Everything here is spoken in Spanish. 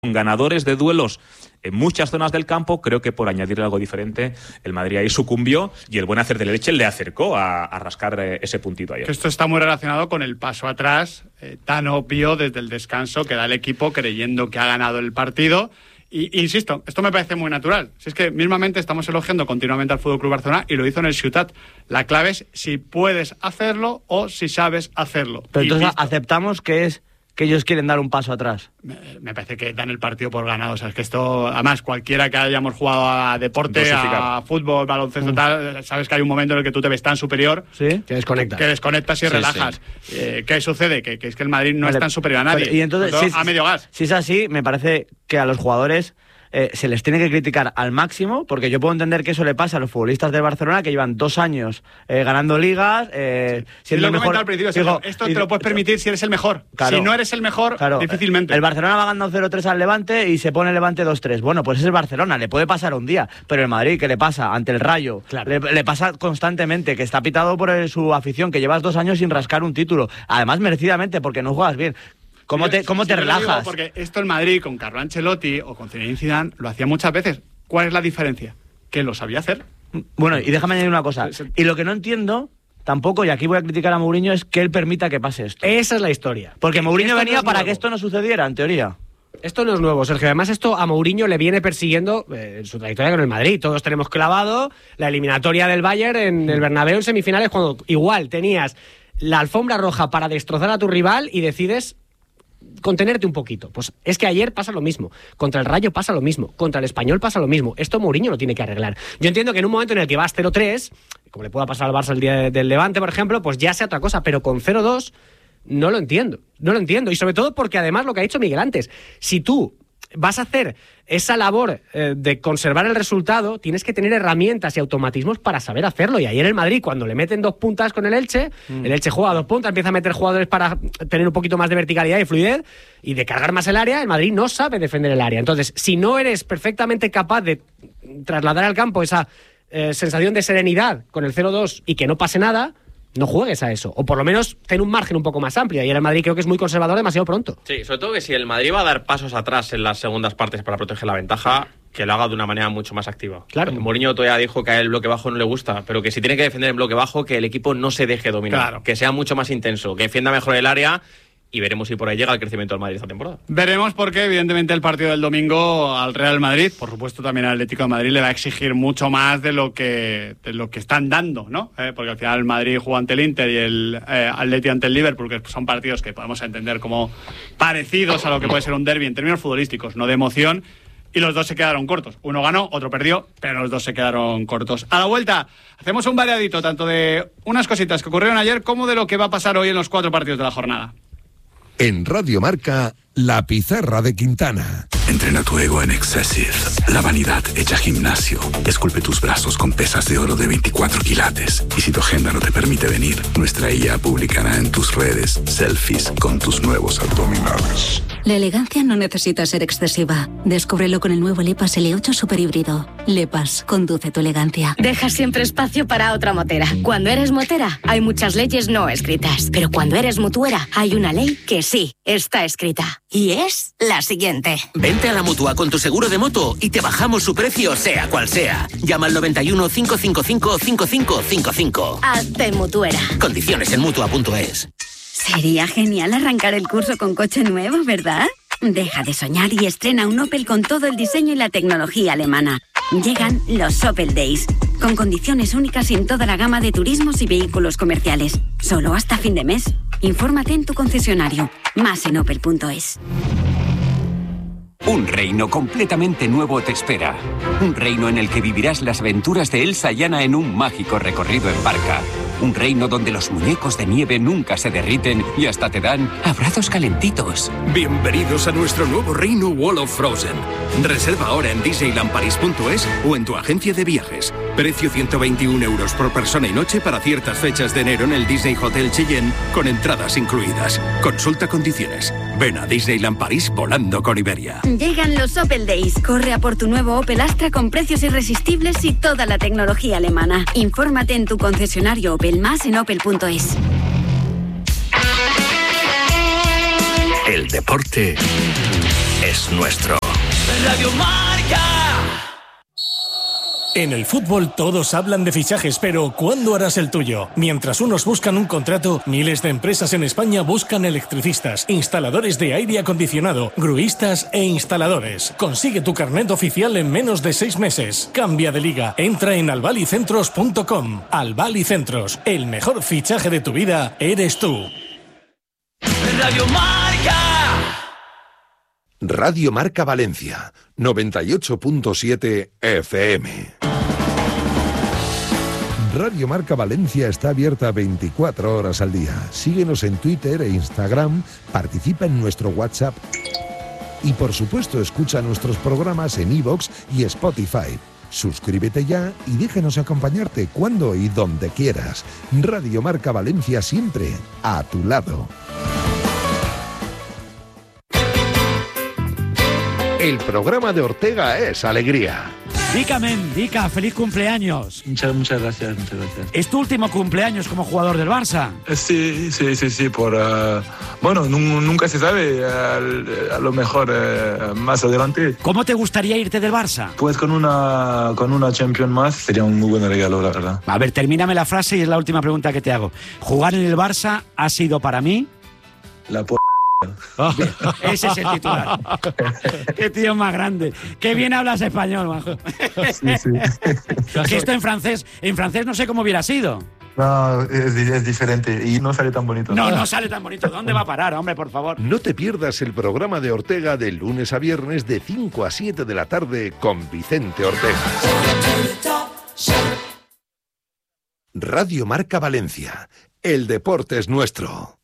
ganadores de duelos en muchas zonas del campo. Creo que por añadirle algo diferente, el Madrid ahí sucumbió y el buen hacer del Elche le acercó a rascar ese puntito ayer. Esto está muy relacionado con el paso atrás tan obvio desde el descanso que da el equipo creyendo que ha ganado el partido. Y insisto, esto me parece muy natural. Si es que mismamente estamos elogiando continuamente al FC Barcelona y lo hizo en el Ciutat. La clave es si puedes hacerlo o si sabes hacerlo. Pero entonces aceptamos que ellos quieren dar un paso atrás. Me parece que dan el partido por ganado. O sea, es que esto, además, cualquiera que hayamos jugado a deporte, a fútbol, baloncesto, tal, sabes que hay un momento en el que tú te ves tan superior, ¿sí? que desconectas y relajas. Sí. ¿Qué sucede? Que es que el Madrid no es tan superior a nadie. Vale. Y entonces, a medio gas. Si es así, me parece que a los jugadores se les tiene que criticar al máximo, porque yo puedo entender que eso le pasa a los futbolistas del Barcelona que llevan 2 años ganando ligas, siendo el mejor. Al principio, esto te lo puedes permitir si eres el mejor. Claro, si no eres el mejor, difícilmente. El Barcelona va ganando 0-3 al Levante y se pone el Levante 2-3. Bueno, pues es el Barcelona, le puede pasar un día, pero el Madrid, ¿qué le pasa? Ante el Rayo, claro. le pasa constantemente, que está pitado por su afición, que llevas 2 años sin rascar un título, además merecidamente, porque no juegas bien. ¿Cómo te relajas? Porque esto el Madrid con Carlo Ancelotti o con Zinedine Zidane lo hacía muchas veces. ¿Cuál es la diferencia? Que lo sabía hacer. Bueno, y déjame añadir una cosa. Y lo que no entiendo tampoco, y aquí voy a criticar a Mourinho, es que él permita que pase esto. Esa es la historia. Porque Mourinho venía para que esto no sucediera, en teoría. Esto no es nuevo, Sergio. Además, esto a Mourinho le viene persiguiendo en su trayectoria con el Madrid. Todos tenemos clavado la eliminatoria del Bayern en el Bernabéu en semifinales, cuando igual tenías la alfombra roja para destrozar a tu rival y decides contenerte un poquito. Pues es que ayer pasa lo mismo, contra el Rayo pasa lo mismo, contra el Español pasa lo mismo. Esto Mourinho lo tiene que arreglar. Yo entiendo que en un momento en el que vas 0-3, como le pueda pasar al Barça el día del Levante, por ejemplo, pues ya sea otra cosa, pero con 0-2 no lo entiendo. Y sobre todo porque además lo que ha dicho Miguel antes, si tú vas a hacer esa labor de conservar el resultado, tienes que tener herramientas y automatismos para saber hacerlo. Y ayer el Madrid, cuando le meten 2 puntas con el Elche juega a 2 puntas, empieza a meter jugadores para tener un poquito más de verticalidad y fluidez y de cargar más el área. El Madrid no sabe defender el área. Entonces, si no eres perfectamente capaz de trasladar al campo esa sensación de serenidad con el 0-2 y que no pase nada, no juegues a eso, o por lo menos ten un margen un poco más amplio. Y el Madrid creo que es muy conservador demasiado pronto. Sí, sobre todo que si el Madrid va a dar pasos atrás en las segundas partes para proteger la ventaja, que lo haga de una manera mucho más activa. Claro. Mourinho todavía dijo que a él el bloque bajo no le gusta, pero que si tiene que defender en bloque bajo, que el equipo no se deje dominar, claro, que sea mucho más intenso, que defienda mejor el área. Y veremos si por ahí llega el crecimiento del Madrid esta temporada. Veremos, porque evidentemente el partido del domingo al Real Madrid, por supuesto también al Atlético de Madrid, le va a exigir mucho más de lo que están dando, ¿no? Porque al final el Madrid juega ante el Inter y el Atlético ante el Liverpool, que son partidos que podemos entender como parecidos a lo que puede ser un derbi en términos futbolísticos, no de emoción, y los dos se quedaron cortos. Uno ganó, otro perdió, pero los dos se quedaron cortos. A la vuelta hacemos un variadito tanto de unas cositas que ocurrieron ayer como de lo que va a pasar hoy en los 4 partidos de la jornada. En Radio Marca, la pizarra de Quintana. Entrena tu ego en Excessive. La vanidad hecha gimnasio. Esculpe tus brazos con pesas de oro de 24 quilates. Y si tu agenda no te permite venir, nuestra IA publicará en tus redes selfies con tus nuevos abdominales. La elegancia no necesita ser excesiva. Descúbrelo con el nuevo LePas L8 superhíbrido. LePas, conduce tu elegancia. Deja siempre espacio para otra motera. Cuando eres motera, hay muchas leyes no escritas. Pero cuando eres mutuera, hay una ley que sí está escrita. Y es la siguiente. Vente a la Mutua con tu seguro de moto y te bajamos su precio, sea cual sea. Llama al 91 555 5555. Hazte mutuera. Condiciones en Mutua.es. Sería genial arrancar el curso con coche nuevo, ¿verdad? Deja de soñar y estrena un Opel con todo el diseño y la tecnología alemana. Llegan los Opel Days, con condiciones únicas en toda la gama de turismos y vehículos comerciales. Solo hasta fin de mes. Infórmate en tu concesionario. Más en opel.es. Un reino completamente nuevo te espera. Un reino en el que vivirás las aventuras de Elsa y Anna en un mágico recorrido en barca. Un reino donde los muñecos de nieve nunca se derriten y hasta te dan abrazos calentitos. Bienvenidos a nuestro nuevo reino Wall of Frozen. Reserva ahora en disneylandparis.es o en tu agencia de viajes. Precio 121 euros por persona y noche para ciertas fechas de enero en el Disney Hotel Cheyenne, con entradas incluidas. Consulta condiciones. Ven a Disneyland París volando con Iberia. Llegan los Opel Days. Corre a por tu nuevo Opel Astra con precios irresistibles y toda la tecnología alemana. Infórmate en tu concesionario Opel, más en opel.es. El deporte es nuestro. Radio Marca. En el fútbol todos hablan de fichajes, pero ¿cuándo harás el tuyo? Mientras unos buscan un contrato, miles de empresas en España buscan electricistas, instaladores de aire acondicionado, gruistas e instaladores. Consigue tu carnet oficial en menos de 6 meses. Cambia de liga. Entra en albalicentros.com. Albalicentros, el mejor fichaje de tu vida eres tú. Radio Marca. Radio Marca Valencia, 98.7 FM. Radio Marca Valencia está abierta 24 horas al día. Síguenos en Twitter e Instagram, participa en nuestro WhatsApp y, por supuesto, escucha nuestros programas en iVoox y Spotify. Suscríbete ya y déjanos acompañarte cuando y donde quieras. Radio Marca Valencia, siempre a tu lado. El programa de Ortega es alegría. Dica, feliz cumpleaños. Muchas gracias. ¿Es tu último cumpleaños como jugador del Barça? Sí, bueno, nunca se sabe, a lo mejor más adelante. ¿Cómo te gustaría irte del Barça? Pues con una Champions más sería un muy buen regalo, la verdad. A ver, termíname la frase y es la última pregunta que te hago. ¿Jugar en el Barça ha sido para mí? La Ese es el titular. Qué tío más grande. Qué bien hablas español, majo. Sí. Que esto en francés no sé cómo hubiera sido. No, es diferente y no sale tan bonito. No sale tan bonito. ¿Dónde va a parar, hombre, por favor? No te pierdas el programa de Ortega de lunes a viernes de 5 a 7 de la tarde con Vicente Ortega. Radio Marca Valencia. El deporte es nuestro.